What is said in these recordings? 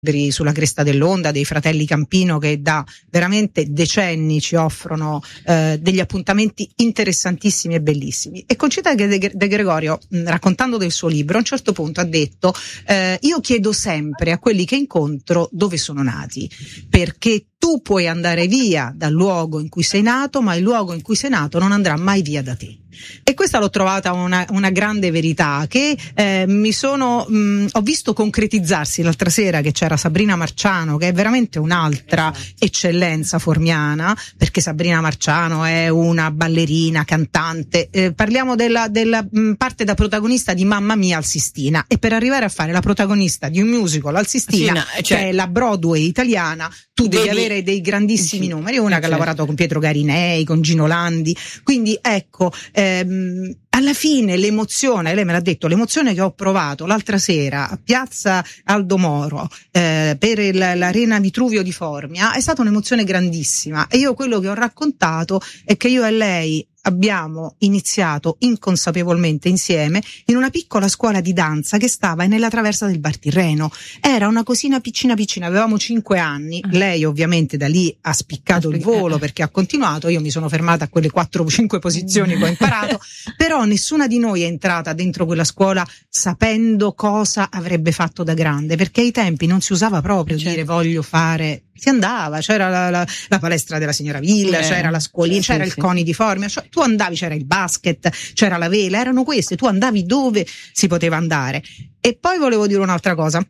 sulla cresta dell'onda dei fratelli Campino, che da veramente decenni ci offrono degli appuntamenti interessantissimi e bellissimi. E Concita De Gregorio, raccontando del suo libro, a un certo punto ha detto io chiedo sempre a quelli che incontro dove sono nati, perché tu puoi andare via dal luogo in cui sei nato, ma il luogo in cui sei nato non andrà mai via da te. E questa l'ho trovata una grande verità che ho visto concretizzarsi l'altra sera, che c'era Sabrina Marciano, che è veramente un'altra eccellenza formiana, perché Sabrina Marciano è una ballerina, cantante, parliamo della parte da protagonista di Mamma Mia al Sistina, e per arrivare a fare la protagonista di un musical al Sistina, che è la Broadway italiana, tu devi avere dei grandissimi numeri, una che ha lavorato con Pietro Garinei, con Gino Landi, quindi ecco, alla fine l'emozione, lei me l'ha detto, l'emozione che ho provato l'altra sera a Piazza Aldo Moro per l'Arena Vitruvio di Formia è stata un'emozione grandissima, e io quello che ho raccontato è che io e lei abbiamo iniziato inconsapevolmente insieme in una piccola scuola di danza che stava nella traversa del Bar Tirreno. Era una cosina piccina, avevamo 5 anni, lei ovviamente da lì ha spiccato il volo perché ha continuato, io mi sono fermata a quelle 4-5 posizioni che ho imparato, però nessuna di noi è entrata dentro quella scuola sapendo cosa avrebbe fatto da grande, perché ai tempi non si usava proprio dire voglio fare, si andava, c'era la palestra della signora Villa, c'era la scuolina, c'era il CONI di Formia, cioè, tu andavi, c'era il basket, c'era la vela, erano queste, tu andavi dove si poteva andare. E poi volevo dire un'altra cosa.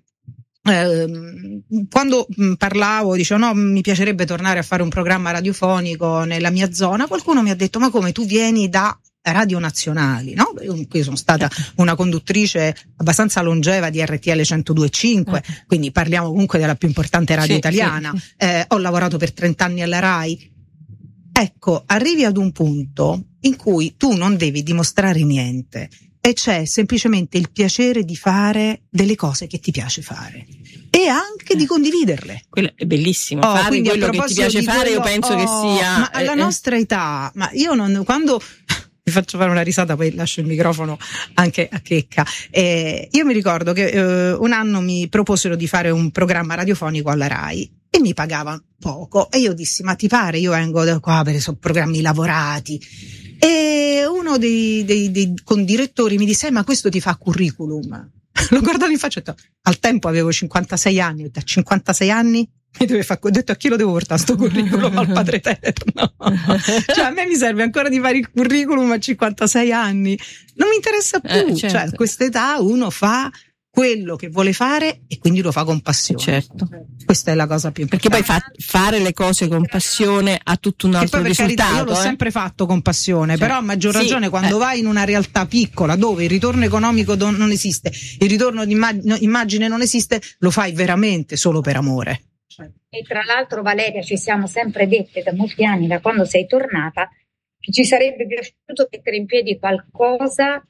Quando parlavo, dicevo no, mi piacerebbe tornare a fare un programma radiofonico nella mia zona, qualcuno mi ha detto ma come, tu vieni da radio nazionali, no? Io sono stata una conduttrice abbastanza longeva di RTL 102.5, quindi parliamo comunque della più importante radio italiana. Ho lavorato per 30 anni alla RAI. Ecco, arrivi ad un punto in cui tu non devi dimostrare niente e c'è semplicemente il piacere di fare delle cose che ti piace fare e anche di condividerle. Quello è bellissimo, fare quello che ti piace fare, io penso che sia... Ma alla nostra età, ma io non... quando... vi faccio fare una risata, poi lascio il microfono anche a Checca. Io mi ricordo che un anno mi proposero di fare un programma radiofonico alla RAI e mi pagavano poco e io dissi ma ti pare, io vengo da qua per sono programmi lavorati, e uno dei condirettori mi disse ma questo ti fa curriculum? L'ho guardato in faccia e ho detto, al tempo avevo 56 anni, ho detto, a 56 anni mi deve fare, ho detto a chi lo devo portare sto curriculum? Al Padre Eterno. Cioè a me mi serve ancora di fare il curriculum a 56 anni, non mi interessa più, certo. Cioè a quest'età uno fa quello che vuole fare e quindi lo fa con passione. Certo. Questa è la cosa più importante. Perché poi fare le cose con passione ha tutto un altro risultato. Carità, io l'ho sempre fatto con passione, però a maggior ragione quando vai in una realtà piccola dove il ritorno economico non esiste, il ritorno di immagine non esiste, lo fai veramente solo per amore. E tra l'altro, Valeria, ci siamo sempre dette da molti anni, da quando sei tornata, che ci sarebbe piaciuto mettere in piedi qualcosa,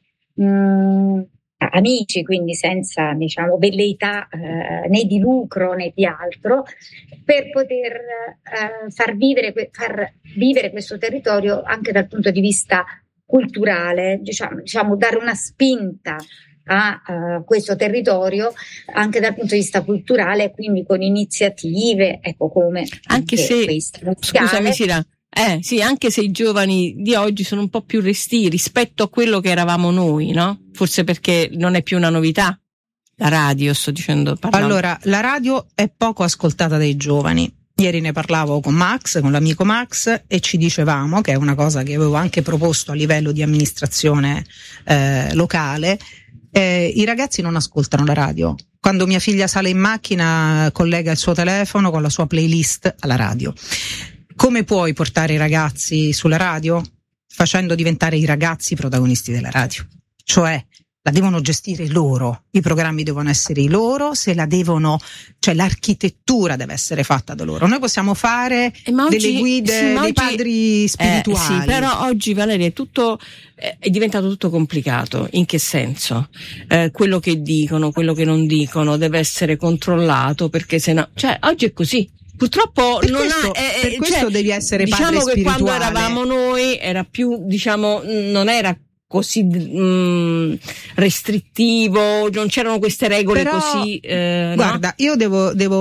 amici, quindi senza, diciamo, velleità né di lucro né di altro, per poter far vivere questo territorio anche dal punto di vista culturale, diciamo dare una spinta a questo territorio anche dal punto di vista culturale, quindi con iniziative, ecco, come anche se questa. Scusami Sira, sì, anche se i giovani di oggi sono un po' più restii rispetto a quello che eravamo noi, no? Forse perché non è più una novità la radio, sto dicendo. Allora, la radio è poco ascoltata dai giovani. Ieri ne parlavo con l'amico Max, e ci dicevamo, che è una cosa che avevo anche proposto a livello di amministrazione locale, i ragazzi non ascoltano la radio. Quando mia figlia sale in macchina collega il suo telefono con la sua playlist alla radio. Come puoi portare i ragazzi sulla radio? Facendo diventare i ragazzi protagonisti della radio. Cioè, la devono gestire loro, i programmi devono essere i loro, cioè l'architettura deve essere fatta da loro. Noi possiamo fare delle guide dei padri spirituali. Sì, però oggi, Valeria, è diventato tutto complicato. In che senso? Quello che dicono, quello che non dicono deve essere controllato, perché sennò, cioè oggi è così. Purtroppo per questo devi essere padre spirituale. Diciamo che quando eravamo noi era più, diciamo, non era così restrittivo, non c'erano queste regole. Però, così guarda, no? Io devo